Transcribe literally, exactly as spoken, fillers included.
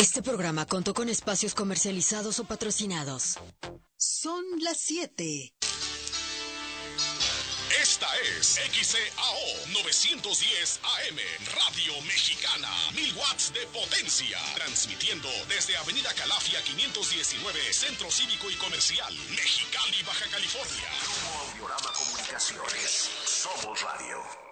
Este programa contó con espacios comercializados o patrocinados. Son las siete. Esta es X C A O novecientos diez A M, Radio Mexicana, mil watts de potencia, transmitiendo desde Avenida Calafia quinientos diecinueve, Centro Cívico y Comercial, Mexicali, Baja California. Grupo Audiorama Comunicaciones, somos radio.